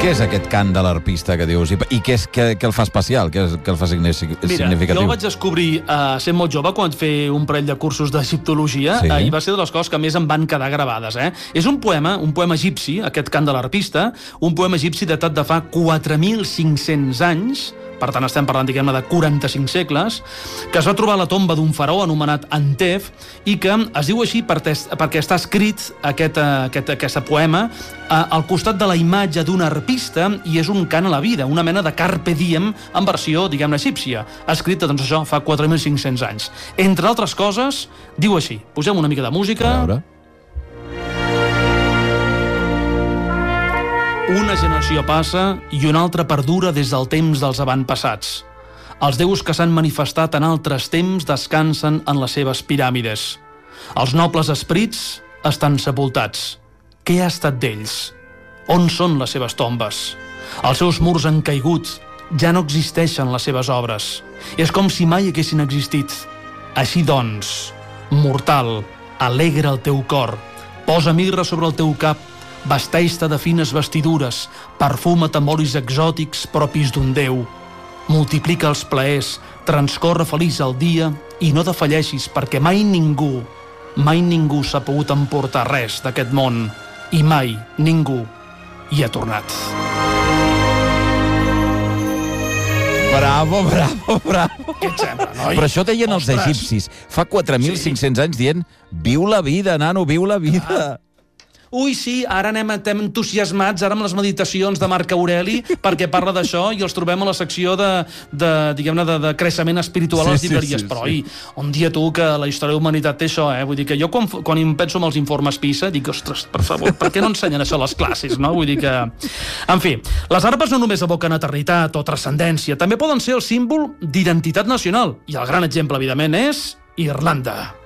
Què és aquest cant de l'arpista que dius? I què el fa especial? Què el fa significatiu? Mira, jo el vaig descobrir sent molt jove quan vaig fer un parell de cursos d'egiptologia i va ser de les coses que més em van quedar gravades. És un poema egipci, aquest cant de l'arpista, un poema egipci datat de fa 4.500 anys, per tant estem parlant, diguem-ne, de 45 segles, que es va trobar a la tomba d'un faraó anomenat Antef i que es diu així perquè està escrit aquest poema al costat de la imatge d'un arpista i és un cant a la vida, una mena de carpe diem en versió, diguem-ne, egípcia, escrita, doncs això, fa 4.500 anys. Entre altres coses, diu així, posem una mica de música. A veure. Una generació passa i una altra perdura des del temps dels avantpassats. Els déus que s'han manifestat en altres temps descansen en les seves piràmides. Els nobles esprits estan sepultats. Què ha estat d'ells? On són les seves tombes? Els seus murs han caigut, ja no existeixen les seves obres. És com si mai haguessin existit. Així doncs, mortal, alegra el teu cor, posa mirra sobre el teu cap, vesteix-te de fines vestidures, perfuma't amb olis exòtics propis d'un déu. Multiplica els plaers, transcorre feliç el dia i no defalleixis perquè mai ningú s'ha pogut emportar res d'aquest món i mai ningú hi ha tornat. Bravo. Què et sembla, noi? Però això deien els egipcis. Fa 4.500 anys dient viu la vida, nano, viu la vida. Ui, sí, ara estem entusiasmats ara amb les meditacions de Marc Aureli perquè parla d'això i els trobem a la secció de creixement espiritual a les llibreries. Però, on dia tu que la història de la humanitat té això, Vull dir que jo quan em penso en els informes PISA dic, ostres, per favor, per què no ensenyen això a les classes, no? Vull dir que... En fi, les arpes no només evoquen eternitat o transcendència, també poden ser el símbol d'identitat nacional. I el gran exemple, evidentment, és Irlanda.